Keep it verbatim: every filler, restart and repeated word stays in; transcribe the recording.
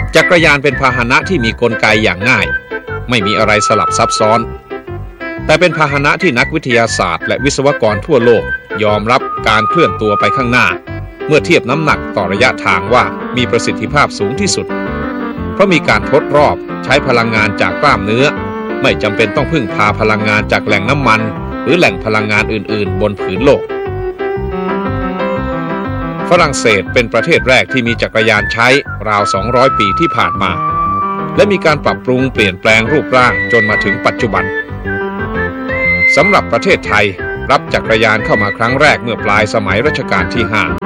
จักรยานเป็นพาหนะที่มีกลไกอย่างง่ายไม่มีอะไรสลับซับซ้อนแต่เป็นพาหนะที่นักวิทยาศาสตร์และวิศวกรทั่วโลกยอมรับการเคลื่อนตัวไปข้างหน้าเมื่อเทียบน้ำหนักต่อระยะทางว่ามีประสิทธิภาพสูงที่สุดเพราะมีการทดรอบใช้พลังงานจากกล้ามเนื้อไม่จำเป็นต้องพึ่งพาพลังงานจากแหล่งน้ำมันหรือแหล่งพลังงานอื่นๆบนผืนโลกฝรั่งเศสเป็นประเทศแรกที่มีจักรยานใช้ราวสองร้อยปีที่ผ่านมาและมีการปรับปรุงเปลี่ยนแปลงรูปร่างจนมาถึงปัจจุบันสำหรับประเทศไทยรับจักรยานเข้ามาครั้งแรกเมื่อปลายสมัยรัชกาลที่ห้า